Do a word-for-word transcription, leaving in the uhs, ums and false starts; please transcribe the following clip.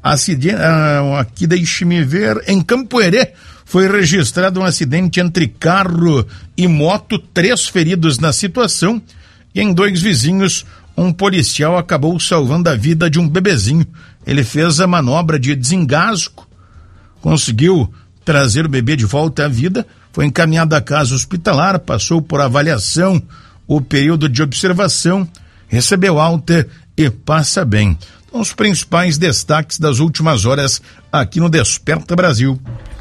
Acidente, ah, aqui deixe-me ver, em Campoerê foi registrado um acidente entre carro e moto, três feridos na situação, e em dois vizinhos, um policial acabou salvando a vida de um bebezinho. Ele fez a manobra de desengasgo, conseguiu trazer o bebê de volta à vida, foi encaminhado à casa hospitalar, passou por avaliação, o período de observação, recebeu alta e passa bem. Então, os principais destaques das últimas horas aqui no Desperta Brasil.